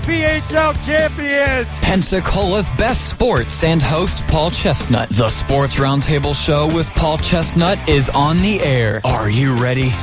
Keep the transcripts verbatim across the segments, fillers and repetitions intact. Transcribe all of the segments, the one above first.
P H L champions. Pensacola's best sports and host Paul Chestnut. The Sports Roundtable Show with Paul Chestnut is on the air. Are you ready?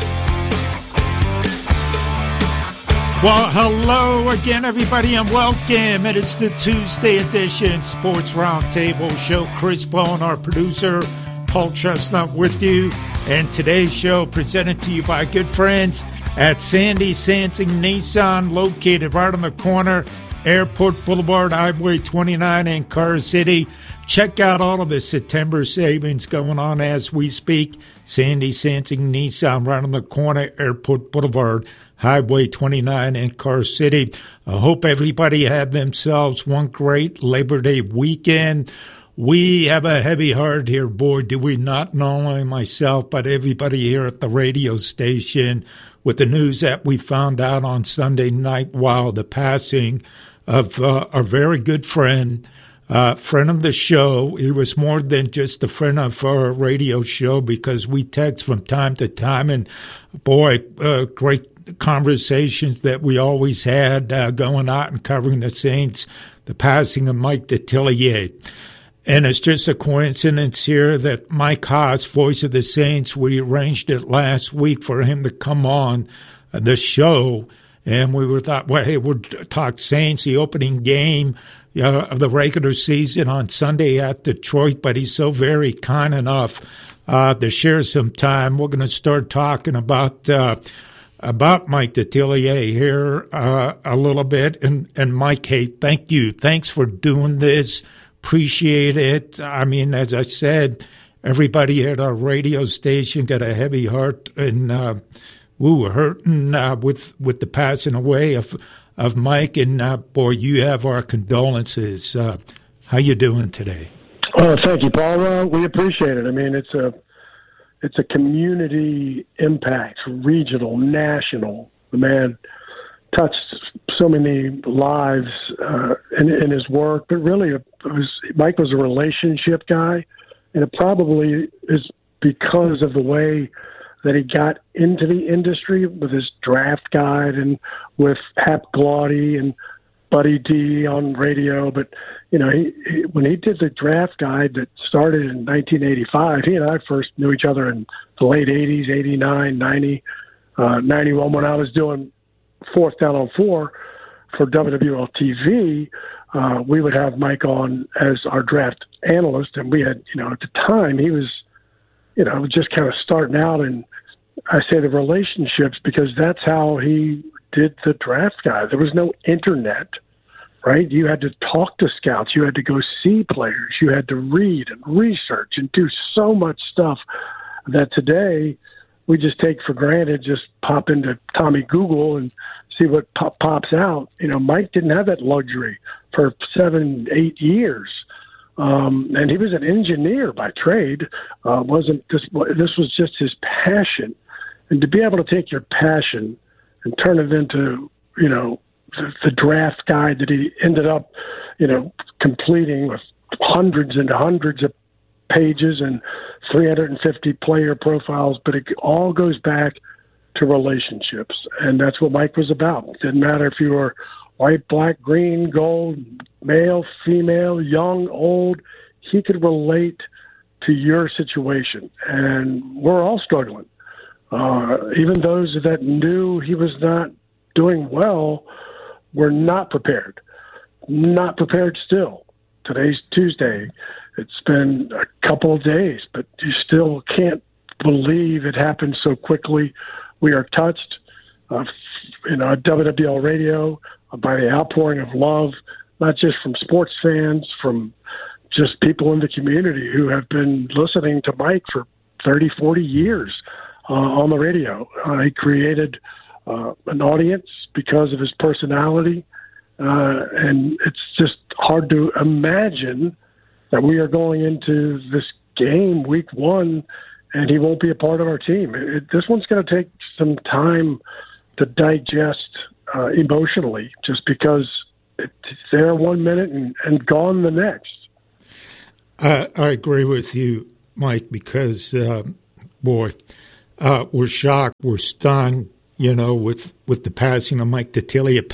Well, hello again, everybody, and welcome. It is the Tuesday edition Sports Roundtable Show. Chris Bone, our producer, Paul Chestnut with you. And today's show presented to you by good friends at Sandy Sansing Nissan, located right on the corner, Airport Boulevard, Highway twenty-nine in Car City. Check out all of the September savings going on as we speak. Sandy Sansing Nissan, right on the corner, Airport Boulevard, Highway twenty-nine in Car City. I hope everybody had themselves one great Labor Day weekend. We have a heavy heart here, boy, do we not, not only myself, but everybody here at the radio station, with the news that we found out on Sunday night, wow, the passing of uh, our very good friend, uh, friend of the show. He was more than just a friend of our radio show, because we text from time to time, and boy, uh, great conversations that we always had uh, going out and covering the Saints, the passing of Mike Detillier. And it's just a coincidence here that Mike Haas, voice of the Saints, we arranged it last week for him to come on the show. And we were thought, well, hey, we'll talk Saints, the opening game uh, of the regular season on Sunday at Detroit. But he's so very kind enough uh, to share some time. We're going to start talking about uh, about Mike Detillier here uh, a little bit. And, and Mike, hey, thank you. Thanks for doing this. Appreciate it. I mean, as I said, everybody at our radio station got a heavy heart, and uh, we were hurting uh, with with the passing away of of Mike. And uh, boy, you have our condolences. Uh, how you doing today? Oh, thank you, Paul. Uh, we appreciate it. I mean, it's a it's a community impact, regional, national. The man touched so many lives uh, in, in his work, but really it was, Mike was a relationship guy, and it probably is because of the way that he got into the industry with his draft guide and with Hap Glaude and Buddy D on radio. But, you know, he, he when he did the draft guide that started in nineteen eighty-five, he and I first knew each other in the late eighties, eighty-nine, ninety, uh, ninety-one, when I was doing Fourth Down on Four for W W L T V. Uh, we would have Mike on as our draft analyst, and we had, you know, at the time he was, you know, just kind of starting out. And I say the relationships because that's how he did the draft guide. There was no internet, right? You had to talk to scouts. You had to go see players. You had to read and research and do so much stuff that today we just take for granted. Just pop into Tommy Google and see what pop, pops out. You know, Mike didn't have that luxury for seven, eight years. Um, and he was an engineer by trade. Uh, wasn't this, this was just his passion. And to be able to take your passion and turn it into, you know, the, the draft guide that he ended up, you know, completing with hundreds and hundreds of pages and three hundred fifty player profiles, but it all goes back to relationships. And that's what Mike was about. It didn't matter if you were white, black, green, gold, male, female, young, old. He could relate to your situation. And we're all struggling. Uh, even those that knew he was not doing well were not prepared. Not prepared still. Today's Tuesday. It's been a couple of days, but you still can't believe it happened so quickly. We are touched, uh, you know, at W W L Radio by the outpouring of love, not just from sports fans, from just people in the community who have been listening to Mike for thirty, forty years uh, on the radio. Uh, he created uh, an audience because of his personality, uh, and it's just hard to imagine that we are going into this game week one and he won't be a part of our team. It, this one's going to take some time to digest uh, emotionally, just because it's there one minute and, and gone the next. I, I agree with you, Mike, because, uh, boy, uh, we're shocked, we're stunned, you know, with, with the passing of Mike Detillier.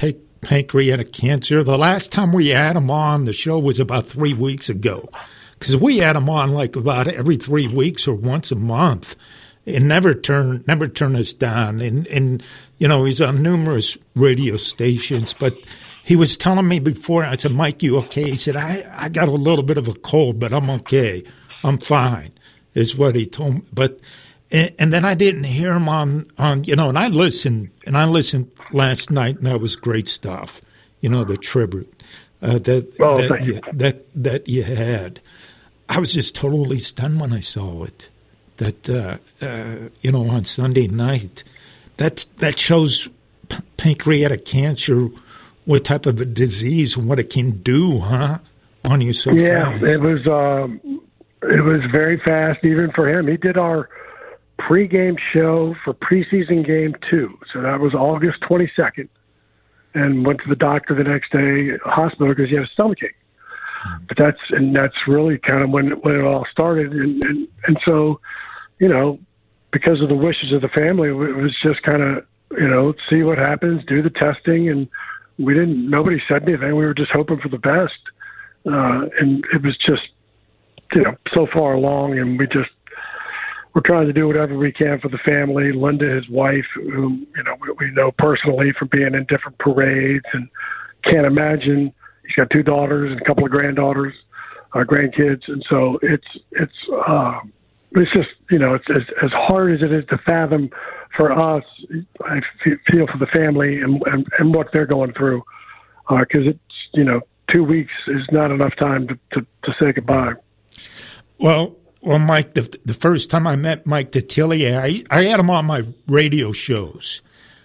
pancreatic cancer. The last time we had him on the show was about three weeks ago, because we had him on like about every three weeks or once a month. It never turned never turned us down. And, and you know, he's on numerous radio stations, but he was telling me before, I said, Mike, you okay? He said, I, I got a little bit of a cold, but I'm okay. I'm fine, is what he told me. But and, and then I didn't hear him on, on, you know, and I listened, and I listened last night, and that was great stuff, you know, the tribute uh, that, oh, that, thank you, you. that, that you had. I was just totally stunned when I saw it, that, uh, uh, you know, on Sunday night. That, that shows p- pancreatic cancer, what type of a disease and what it can do, huh, on you so yeah, fast. Yeah, it was um, it was very fast, even for him. He did our pregame show for preseason game two, so that was August twenty-second, and went to the doctor the next day, hospital, because he had a stomachache. Mm-hmm. But that's and that's really kind of when when it all started, and and, and so, you know, because of the wishes of the family, it was just kind of, you know, see what happens, do the testing, and we didn't, nobody said anything. We were just hoping for the best. Uh, and it was just, you know, so far along, and we just, we're trying to do whatever we can for the family. Linda, his wife, who, you know, we, we know personally from being in different parades, and can't imagine, he's got two daughters and a couple of granddaughters, uh, grandkids. And so it's, it's, uh, it's just, you know, it's as, as hard as it is to fathom for us. I feel for the family and, and, and what they're going through, because uh, it's, you know, two weeks is not enough time to, to, to say goodbye. Well, well, Mike, the, the first time I met Mike Detillier, I, I had him on my radio shows,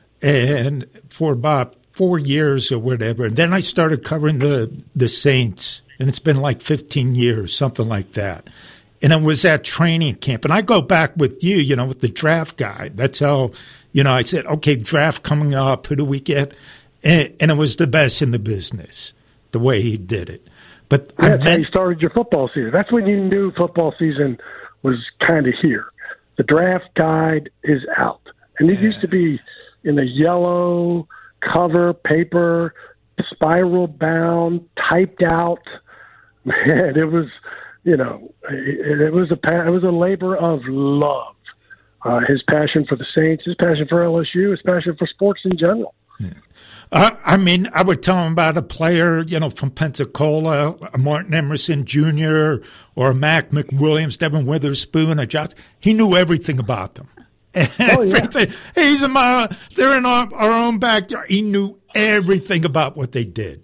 and for about four years or whatever. And then I started covering the, the Saints, and it's been like fifteen years, something like that. And it was at training camp. And I go back with you, you know, with the draft guide. That's how, you know, I said, okay, draft coming up, who do we get? And, and it was the best in the business, the way he did it. But yeah, I that's met, how you started your football season. That's when you knew football season was kind of here. The draft guide is out. And it used to be in a yellow cover paper, spiral bound, typed out. Man, it was... You know, it, it was a it was a labor of love. Uh, his passion for the Saints, his passion for L S U, his passion for sports in general. Yeah. Uh, I mean, I would tell him about a player, you know, from Pensacola, a Martin Emerson Junior, or a Mac McWilliams, Devin Witherspoon, a Josh. He knew everything about them. Oh, yeah. He's in my, they're in our, our own backyard. He knew everything about what they did.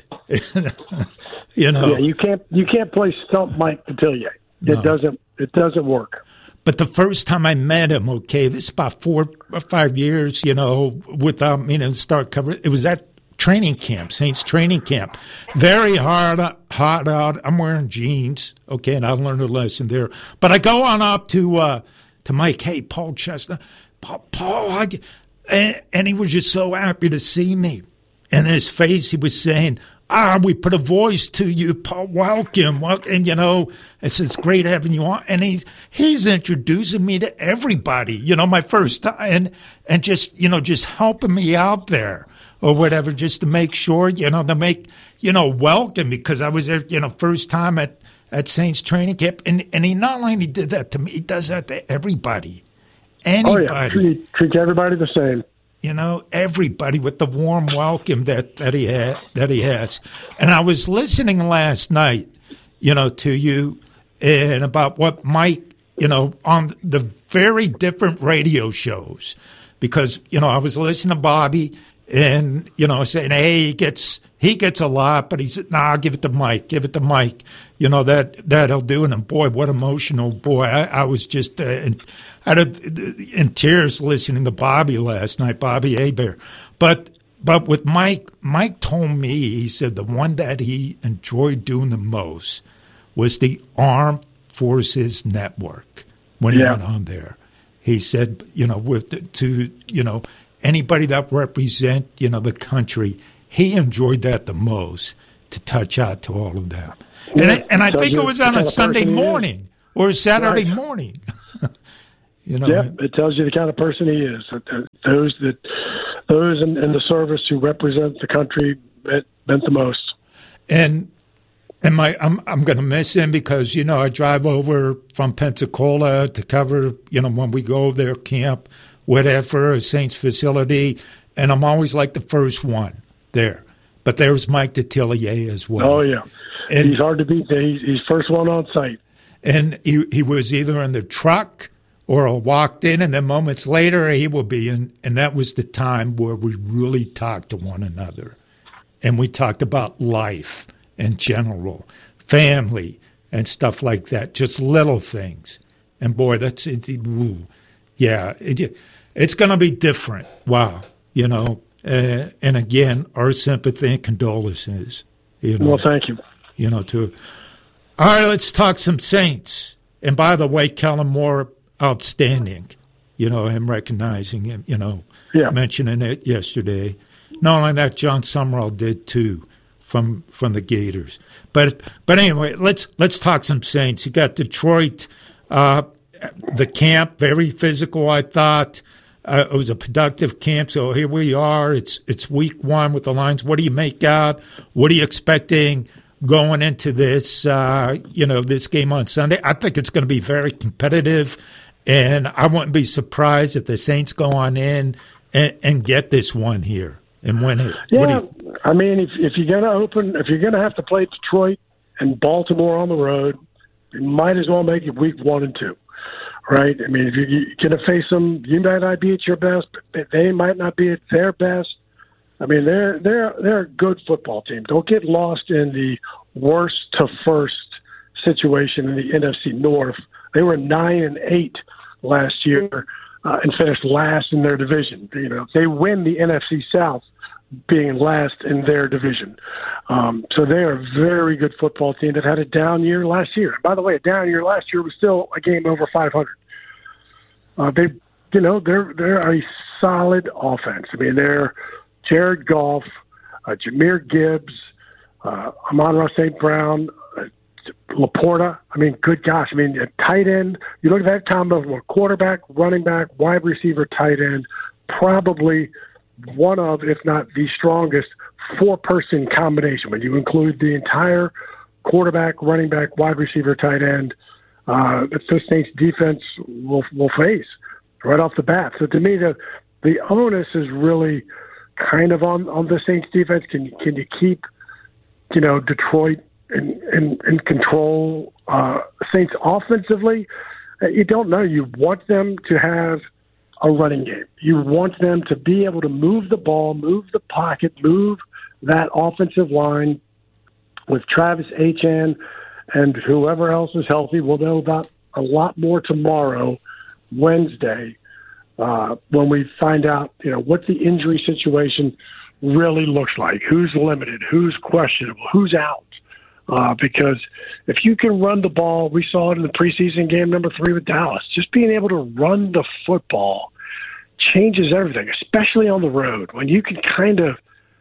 You know, yeah, you can't you can't play stump Mike Detillier. It no. doesn't it doesn't work. But the first time I met him, okay, this is about four or five years, you know, without me to start covering. It was at training camp, Saints training camp. Very hard, hot out. I'm wearing jeans, okay, and I learned a lesson there. But I go on up to uh, to Mike. Hey, Paul Chestnut, Paul, Paul, I, and, and he was just so happy to see me. And in his face, he was saying, ah, we put a voice to you, Paul. Welcome, welcome. And, you know, it's, it's great having you on. And he's he's introducing me to everybody, you know, my first time, and, and just, you know, just helping me out there or whatever, just to make sure, you know, to make, you know, welcome, because I was there, you know, first time at, at Saints training camp. And, and he not only did that to me, he does that to everybody. Anybody. Oh, yeah. Treat, treat everybody the same. You know, everybody with the warm welcome that, that he had, that he has. And I was listening last night, you know, to you and about what Mike, you know, on the very different radio shows, because, you know, I was listening to Bobby and, you know, saying, hey, he gets he gets a lot, but he said, nah, give it to Mike, give it to Mike. You know, that, that'll do. And boy, what emotional, boy. I, I was just uh, in, out of, in tears listening to Bobby last night, Bobby Hebert. But but with Mike, Mike told me, he said the one that he enjoyed doing the most was the Armed Forces Network when he yeah. went on there. He said, you know, with to, you know, anybody that represent, you know, the country, he enjoyed that the most, to touch out to all of them. Yeah, and I, and I think it was on a Sunday morning or a Saturday right. morning. You know, yeah, it tells you the kind of person he is. Those that, those in, in the service who represent the country meant, meant the most. And and my I'm I'm going to miss him because, you know, I drive over from Pensacola to cover, you know, when we go over there, camp, whatever, a Saints facility, and I'm always like the first one there. But there's Mike Detillier as well. Oh, yeah. And he's hard to beat. He's, he's first one on site. And he, he was either in the truck or I walked in, and then moments later he will be in. And that was the time where we really talked to one another. And we talked about life in general, family, and stuff like that, just little things. And, boy, that's it. Ooh, yeah, it, it's going to be different. Wow, you know. Uh, and, again, our sympathy and condolences. You know, well, thank you. You know, to all right, let's talk some Saints. And by the way, Kellen Moore, outstanding. You know, him recognizing him, you know, yeah. mentioning it yesterday. Not only that, John Summerall did too from from the Gators. But but anyway, let's let's talk some Saints. You got Detroit, uh, the camp, very physical, I thought. Uh, it was a productive camp, so here we are. It's it's week one with the Lions. What do you make out? What are you expecting going into this, uh, you know, this game on Sunday? I think it's going to be very competitive, and I wouldn't be surprised if the Saints go on in and, and get this one here and win it. Yeah, you, I mean, if if you're going to open, if you're going to have to play Detroit and Baltimore on the road, you might as well make it week one and two, right? I mean, if you're going to face them, you might not be at your best, but they might not be at their best. I mean, they're they're they're a good football team. Don't get lost in the worst to first situation in the N F C North. They were nine and eight last year uh, and finished last in their division. You know, they win the N F C South, being last in their division. Um, so they are a very good football team that had a down year last year. By the way, a down year last year was still a game over five hundred. Uh, they, you know, they're they're a solid offense. I mean, they're Jared Goff, uh, Jahmyr Gibbs, uh, Amon-Ra Saint Brown, uh, Laporta. I mean, good gosh. I mean, a tight end. You look at that combo from a quarterback, running back, wide receiver, tight end, probably one of, if not the strongest, four-person combination. When you include the entire quarterback, running back, wide receiver, tight end, uh, that the Saints defense will will face right off the bat. So to me, the the onus is really kind of on, on the Saints defense. Can you, can you keep, you know, Detroit in, in, in control? Uh, Saints offensively, you don't know. You want them to have a running game. You want them to be able to move the ball, move the pocket, move that offensive line with Travis Etienne and whoever else is healthy. We'll know about a lot more tomorrow, Wednesday, uh, when we find out, you know, what the injury situation really looks like, who's limited, who's questionable, who's out. Uh, because if you can run the ball, we saw it in the preseason game number three with Dallas, just being able to run the football changes everything, especially on the road, when you can kind of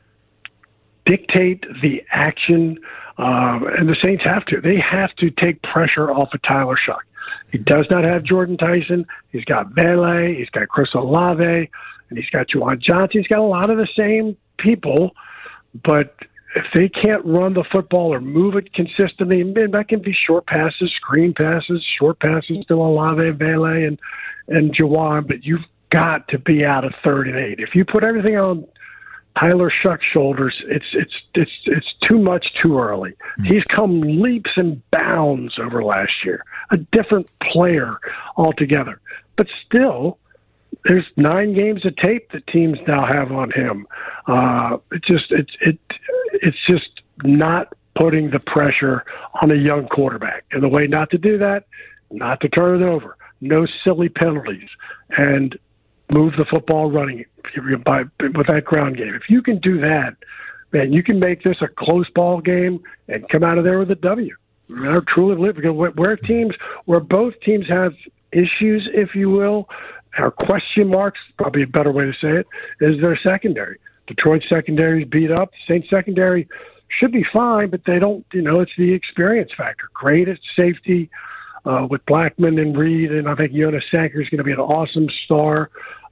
dictate the action. Um, and the Saints have to. They have to take pressure off of Tyler Shuck. He does not have Jordan Tyson. He's got Vele. He's got Chris Olave. And he's got Juwan Johnson. He's got a lot of the same people. But if they can't run the football or move it consistently, that can be short passes, screen passes, short passes to Olave, Vele, and, and Juwan. But you've got to be out of third and eight. If you put everything on Tyler Shuck's shoulders, it's it's it's it's too much too early. Mm-hmm. He's come leaps and bounds over last year, a different player altogether. But still, there's nine games of tape that teams now have on him. Uh, it just it's it it's just not putting the pressure on a young quarterback. And the way not to do that, not to turn it over, no silly penalties, and move the football running by, with that ground game. If you can do that, man, you can make this a close ball game and come out of there with a W. I mean, I truly live because where teams, where both teams have issues, if you will, or question marks, probably a better way to say it, is their secondary. Detroit's secondary is beat up. Saints secondary should be fine, but they don't, you know, it's the experience factor. Great at safety uh, with Blackman and Reed, and I think Jonas Sanker is going to be an awesome star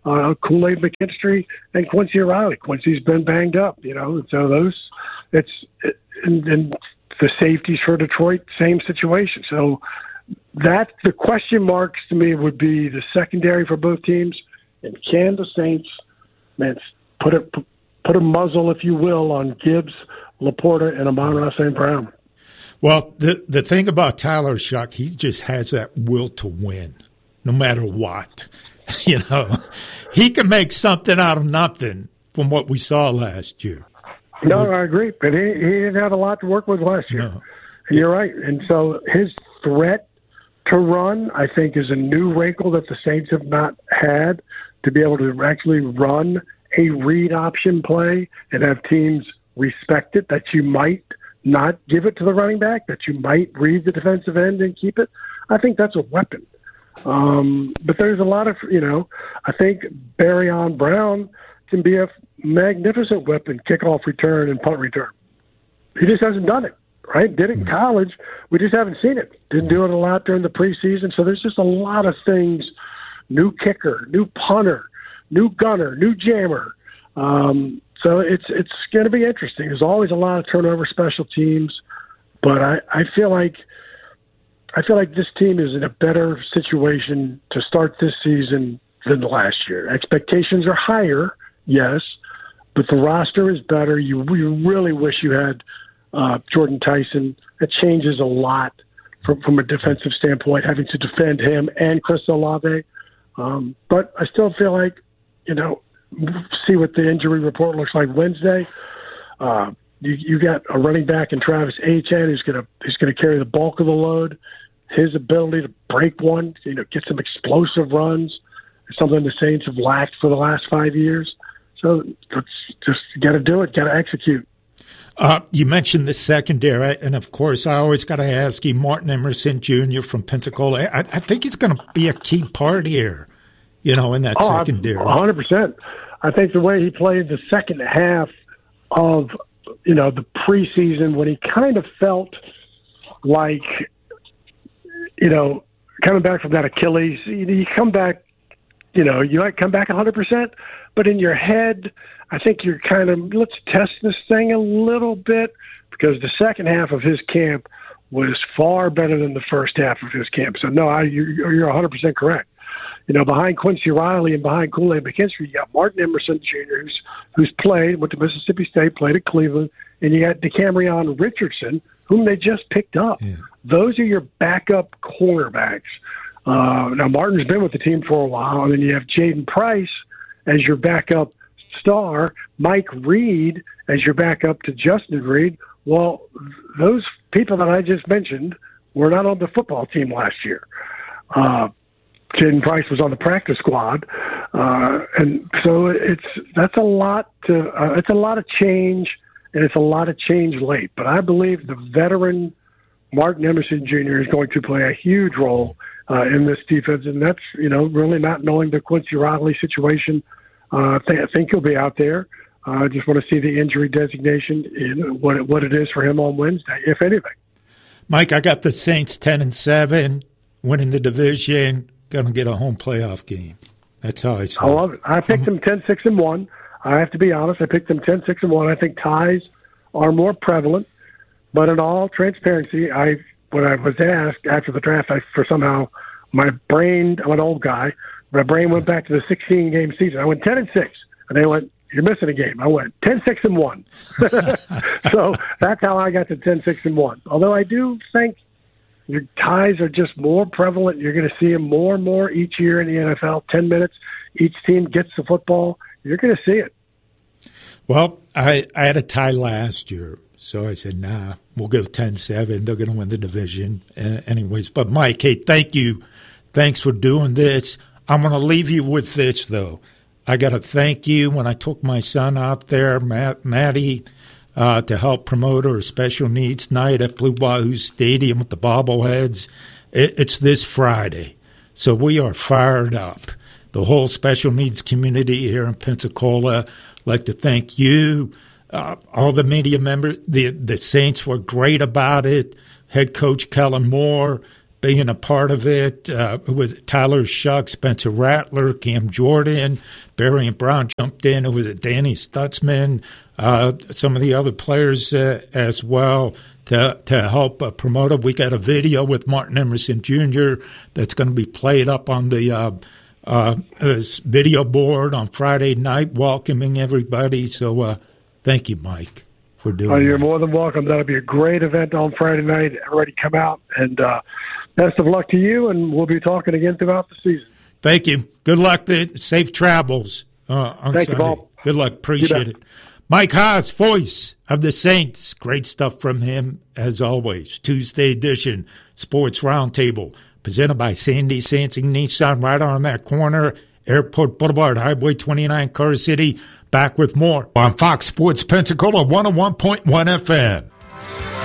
uh, Kool-Aid McKinstry, and Quincy O'Reilly. Quincy's been banged up, you know, and so those, it's, and, and the safeties for Detroit, same situation. So that, the question marks to me would be the secondary for both teams, and can the Saints, man, put a, put a muzzle, if you will, on Gibbs, Laporta, and Amon-Ra Saint Brown. Well, the the thing about Tyler Shough, he just has that will to win, no matter what. You know, he can make something out of nothing from what we saw last year. No, I agree, but he, he didn't have a lot to work with last year. No. You're right, and so his threat to run, I think, is a new wrinkle that the Saints have not had, to be able to actually run a read option play and have teams respect it, that you might not give it to the running back, that you might read the defensive end and keep it. I think that's a weapon. Um, but there's a lot of, you know, I think Barrion Brown can be a magnificent weapon, kickoff return and punt return. He just hasn't done it, right? Did it in college. We just haven't seen it. Didn't do it a lot during the preseason. So there's just a lot of things, new kicker, new punter, new gunner, new jammer. Um, So it's it's going to be interesting. There's always a lot of turnover, special teams, but I, I feel like I feel like this team is in a better situation to start this season than last year. Expectations are higher, yes, but the roster is better. You, you really wish you had uh, Jordan Tyson. That changes a lot from from a defensive standpoint, having to defend him and Chris Olave. Um, but I still feel like, you know, see what the injury report looks like Wednesday. Uh, you, you got a running back in Travis Etienne who's going to who's going to carry the bulk of the load. His ability to break one, you know, get some explosive runs, is something the Saints have lacked for the last five years. So let's just got to do it, got to execute. Uh, you mentioned the secondary, and of course, I always got to ask you, Martin Emerson Junior from Pensacola. I, I think he's going to be a key part here, you know, in that oh, secondary. one hundred percent. I think the way he played the second half of, you know, the preseason, when he kind of felt like, you know, coming back from that Achilles, you come back, you know, you might come back one hundred percent, but in your head, I think you're kind of, let's test this thing a little bit, because the second half of his camp was far better than the first half of his camp. So, no, I, you're, you're one hundred percent correct. You know, behind Quincy Riley and behind Kool-Aid McKinstry, you got Martin Emerson Junior, who's who's played, went to Mississippi State, played at Cleveland, and you got DeCamerion Richardson, whom they just picked up. Yeah. Those are your backup cornerbacks. Uh, now, Martin's been with the team for a while, and then you have Jaden Price as your backup star, Mike Reed as your backup to Justin Reed. Well, those people that I just mentioned were not on the football team last year. Uh, Jaden Price was on the practice squad, uh, and so it's that's a lot to uh, it's a lot of change, and it's a lot of change late. But I believe the veteran Martin Emerson Junior is going to play a huge role uh, in this defense, and that's, you know, really not knowing the Quincy Riley situation. Uh, I, th- I think he'll be out there. I uh, just want to see the injury designation in what it, what it is for him on Wednesday, if anything. Mike, I got the Saints ten and seven, winning the division. Going to get a home playoff game. That's how I see it. I love it. I picked them ten six and one. I have to be honest. I picked them ten six and one. I think ties are more prevalent. But in all transparency, I when I was asked after the draft, I for somehow my brain, I'm an old guy, my brain went back to the sixteen-game season. I went ten and six, and they went, you're missing a game. I went ten six and one. So that's how I got to ten six and one. Although I do think your ties are just more prevalent. You're going to see them more and more each year in the N F L. Ten minutes, each team gets the football. You're going to see it. Well, I, I had a tie last year, so I said, nah, we'll go ten seven. They're going to win the division uh, anyways. But, Mike, hey, thank you. Thanks for doing this. I'm going to leave you with this, though. I got to thank you when I took my son out there, Matt, Maddie, Uh, to help promote our special needs night at Blue Wahoo Stadium with the bobbleheads. It, it's this Friday, so we are fired up. The whole special needs community here in Pensacola. I'd like to thank you, uh, all the media members. The the Saints were great about it. Head coach Kellen Moore, being a part of it. Uh, it was Tyler Shuck, Spencer Rattler, Cam Jordan, Barry and Brown jumped in. It was Danny Stutzman, uh, some of the other players uh, as well to to help uh, promote it. We got a video with Martin Emerson Junior that's going to be played up on the uh, uh, video board on Friday night, welcoming everybody. So uh, thank you, Mike, for doing oh, you're that. more than welcome. That'll be a great event on Friday night. Everybody come out, and uh, best of luck to you, and we'll be talking again throughout the season. Thank you. Good luck. Safe travels uh, on Thank Sunday. you, Paul. Good luck. Appreciate it. Mike Haas, voice of the Saints. Great stuff from him, as always. Tuesday edition, Sports Roundtable, presented by Sandy Sansing Nissan, right on that corner, Airport Boulevard, Highway twenty-nine, Car City. Back with more on Fox Sports Pensacola, one oh one point one F M.